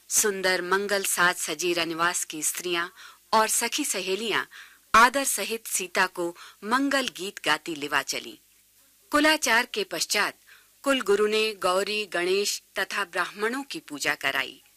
सुंदर मंगल साज सजी रनिवास की स्त्रियां और सखी सहेलियां आदर सहित सीता को मंगल गीत गाती लिवा चली। कुलाचार के पश्चात कुल गुरु ने गौरी, गणेश तथा ब्राह्मणों की पूजा कराई।